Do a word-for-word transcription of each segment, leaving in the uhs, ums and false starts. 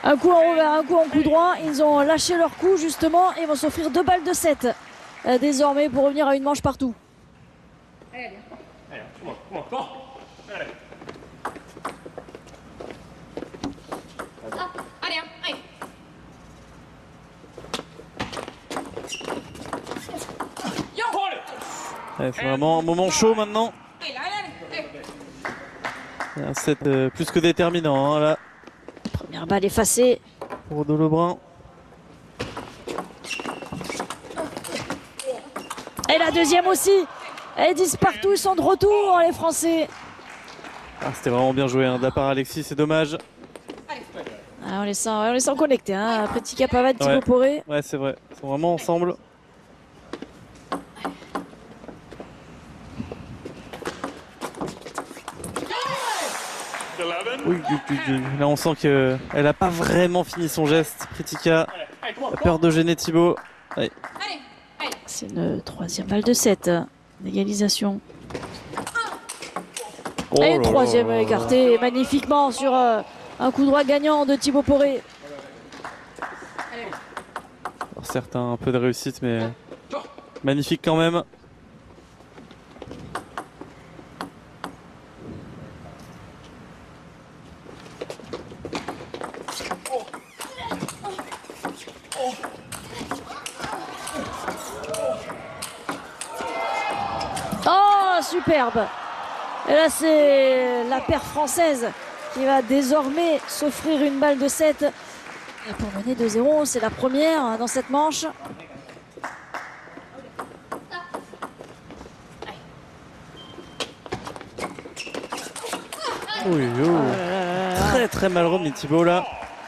Un coup en revers, un coup en coup droit. Ils ont lâché leur coup justement et vont s'offrir deux balles de sept euh, désormais pour revenir à une manche partout. Allez, allez, come on, come on, go. Allez. Ah, allez, allez. Ouais, c'est vraiment un moment chaud maintenant. Un set euh, plus que déterminant hein, là. Première balle effacée. Pour Audo Lebrun. Et la deuxième aussi. Et dix partout, ils sont de retour les Français. Ah, c'était vraiment bien joué hein, de la part Alexis, c'est dommage. Ah, on, les sent, on les sent connectés, hein. Pretica Pavard, Thibaut Ouais. Poré. Ouais, c'est vrai, ils sont vraiment ensemble. Oui, oui, oui, oui. Là on sent qu'elle n'a pas vraiment fini son geste. Pretica a peur de gêner Thibaut. Allez. C'est une troisième balle de sept. L'égalisation. Oh Et une là troisième là. écartée magnifiquement sur euh, un coup droit gagnant de Thibaut Poré. Alors, certes, un peu de réussite, mais magnifique quand même. Oh, superbe! Et là, c'est la paire française qui va désormais s'offrir une balle de sept. Et pour mener deux zéro, c'est la première dans cette manche. Oui, oh. Très très mal remis Thibaut là.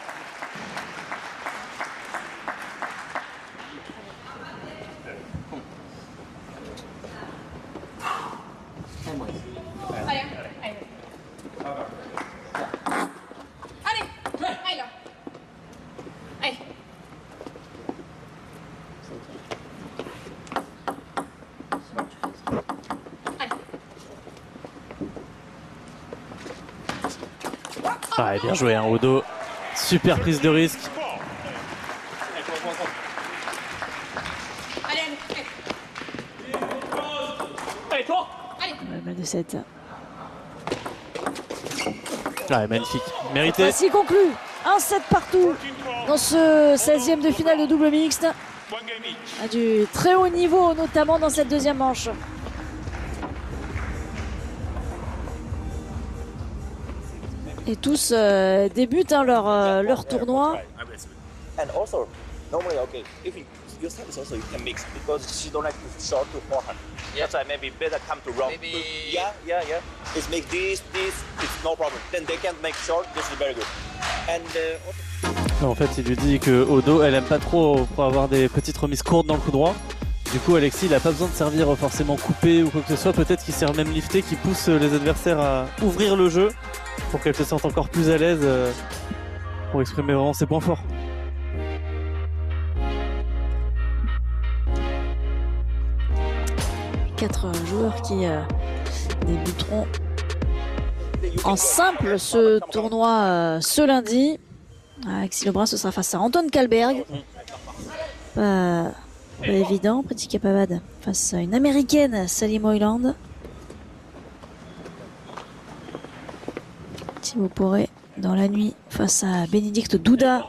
Ah, bien joué hein, Audo. Super prise de risque. Ouais, balle de sept. Ah, magnifique. Mérité. Voici conclu. un sept partout dans ce seizième de finale de double mixte. À du très haut niveau, notamment dans cette deuxième manche. Et tous euh, débutent hein, leur, euh, leur tournoi. And also, normally, okay, if you use tennis also you can mix because she don't like to short to forehand. Yeah. That's why maybe better come to wrong. Maybe... Yeah, yeah, yeah. It's make this, this, it's no problem. Then they can make short, this is very good. And uh, also... En fait, il lui dit que Audo, elle aime pas trop pour avoir des petites remises courtes dans le coup droit. Du coup, Alexis, il a pas besoin de servir forcément coupé ou quoi que ce soit. Peut-être qu'il sert même lifté, qui pousse les adversaires à ouvrir le jeu pour qu'elle se sente encore plus à l'aise pour exprimer vraiment ses points forts. Quatre joueurs qui euh, débuteront en simple ce tournoi euh, ce lundi. Alexis Lebrun, ce sera face à Anton Kalberg. Pas, pas évident. Pretica Pavard face à une américaine, Sally Moyland. Thibaut Poré dans la nuit face à Bénédicte Douda.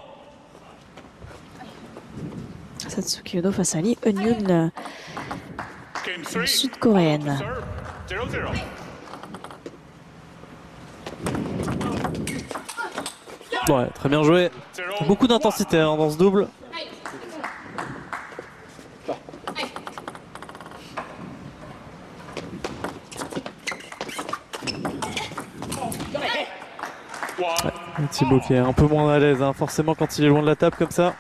Satsuki Odo face à Lee Eun-yoon, sud-coréenne. Ouais, très bien joué. Beaucoup d'intensité hein, dans ce double. Ouais, Thibaut qui est un peu moins à l'aise, hein, forcément quand il est loin de la table comme ça.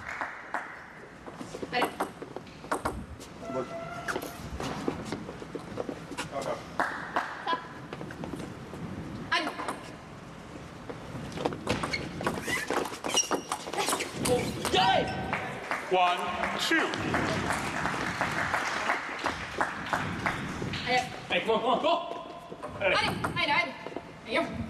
One, two. Allez, Allez, come on, come on, go. Allez. allez, allez, allez. Allez,